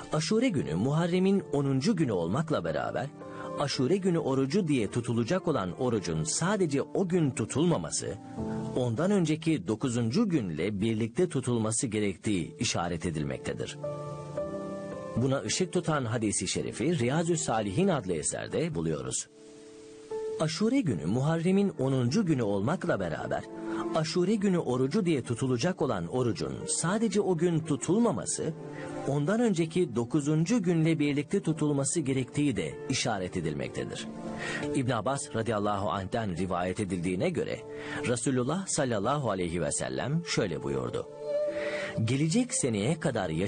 Aşure günü Muharrem'in 10. günü olmakla beraber, Aşure günü orucu diye tutulacak olan orucun sadece o gün tutulmaması, ondan önceki 9. günle birlikte tutulması gerektiği işaret edilmektedir. Buna ışık tutan hadisi şerifi Riyazü's-Salihin adlı eserde buluyoruz. Aşure günü Muharrem'in 10. günü olmakla beraber, Aşure günü orucu diye tutulacak olan orucun sadece o gün tutulmaması, ondan önceki 9. günle birlikte tutulması gerektiği de işaret edilmektedir. İbn Abbas radıyallahu anh'ten rivayet edildiğine göre, Resulullah sallallahu aleyhi ve sellem şöyle buyurdu: "Gelecek seneye kadar